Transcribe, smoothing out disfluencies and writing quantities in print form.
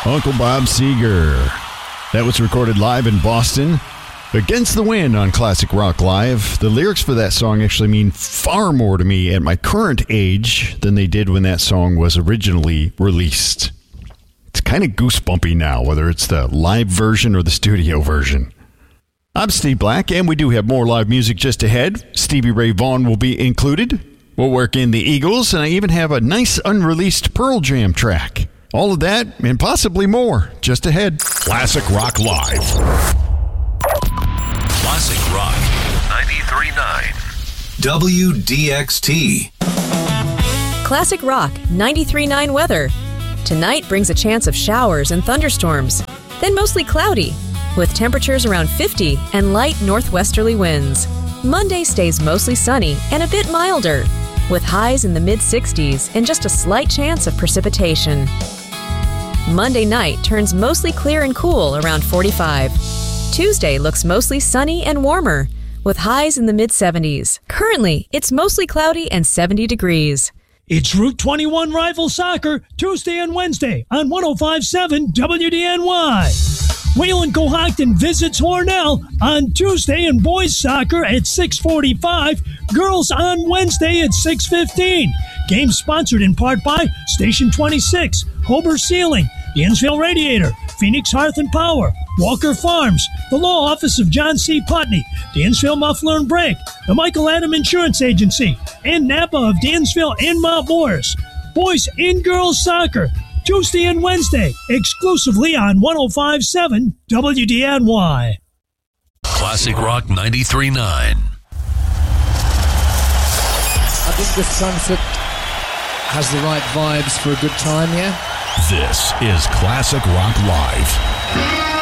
Uncle Bob Seger. That was recorded live in Boston. Against the Wind on Classic Rock Live. The lyrics for that song actually mean far more to me at my current age than they did when that song was originally released. It's kind of goosebumpy now, whether it's the live version or the studio version. I'm Steve Black, and we do have more live music just ahead. Stevie Ray Vaughan will be included. We'll work in the Eagles, and I even have a nice unreleased Pearl Jam track. All of that, and possibly more, just ahead. Classic Rock Live. Classic Rock 93.9 WDXT. Classic Rock 93.9 weather. Tonight brings a chance of showers and thunderstorms, then mostly cloudy, with temperatures around 50 and light northwesterly winds. Monday stays mostly sunny and a bit milder, with highs in the mid-60s and just a slight chance of precipitation. Monday night turns mostly clear and cool around 45. Tuesday looks mostly sunny and warmer, with highs in the mid-70s. Currently, it's mostly cloudy and 70 degrees. It's Route 21 Rival Soccer, Tuesday and Wednesday on 105.7 WDNY. Wayland Cohocton visits Hornell on Tuesday and boys soccer at 6:45, girls on Wednesday at 6:15. Game sponsored in part by Station 26, Hober Sealing, Dansville Radiator, Phoenix Hearth and Power, Walker Farms, the Law Office of John C. Putney, Dansville Muffler and Brake, the Michael Adam Insurance Agency, and Napa of Dansville and Mount Morris. Boys and girls soccer, Tuesday and Wednesday, exclusively on 105.7 WDNY. Classic Rock 93.9. I think the sunset has the right vibes for a good time here. This is Classic Rock Live.